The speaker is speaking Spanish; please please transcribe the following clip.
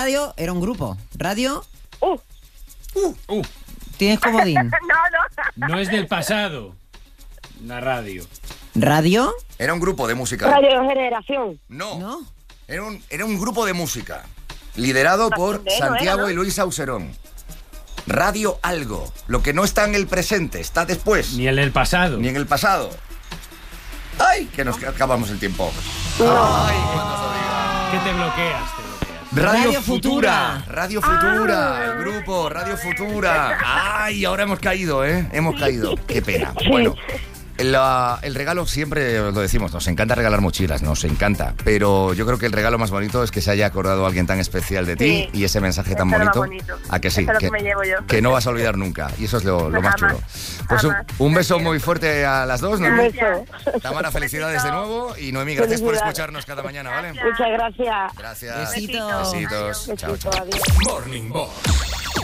Radio era un grupo. Radio. Uh. ¿Tienes comodín? No. No es del pasado. La radio. ¿Radio? Era un grupo de música. Radio Generación. No. Era un grupo de música. Liderado por Bastante, Santiago ¿no? y Luis Auserón. Radio Algo. Lo que no está en el presente, está después. Ni en el pasado. Ni en el pasado. ¡Ay! Que nos acabamos el tiempo. ¡Ay! Cuando se diga. ¿Qué te bloqueas? Radio Futura. Radio Futura. El grupo Radio Futura. ¡Ay! Ahora hemos caído, ¿eh? Hemos caído. Qué pena. Bueno. El regalo siempre lo decimos, nos encanta regalar mochilas, nos encanta, pero yo creo que el regalo más bonito es que se haya acordado alguien tan especial de ti y ese mensaje tan bonito. ¿A que sí? Eso es lo que me llevo yo. Que no vas a olvidar nunca y eso es lo más chulo. Pues un beso muy fuerte a las dos, Noemí. Un beso. Tamara, felicidades de nuevo y Noemí, gracias por escucharnos cada mañana, ¿vale? Muchas gracias. Gracias. Besitos. Besitos. Chao, chao. Adiós. Morning Box